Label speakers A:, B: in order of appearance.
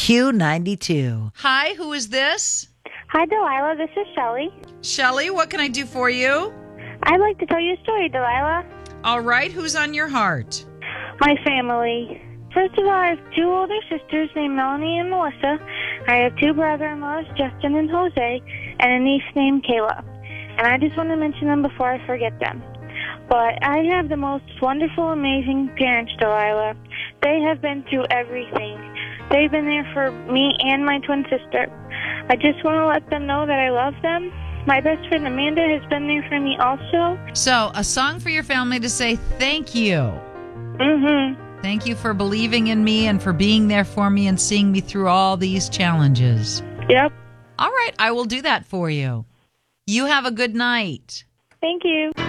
A: Q92. Hi, who is this?
B: Hi, Delilah. This is Shelly.
A: Shelly, what can I do for you?
B: I'd like to tell you a story, Delilah.
A: All right, who's on your heart?
B: My family. First of all, I have two older sisters named Melanie and Melissa. I have two brother-in-laws, Justin and Jose, and a niece named Kayla. And I just want to mention them before I forget them. But I have the most wonderful, amazing parents, Delilah. They have been through everything. They've been there for me and my twin sister. I just want to let them know that I love them. My best friend Amanda has been there for me also.
A: So, a song for your family to say thank you.
B: Mm-hmm.
A: Thank you for believing in me and for being there for me and seeing me through all these challenges.
B: Yep.
A: All right, I will do that for you. You have a good night.
B: Thank you.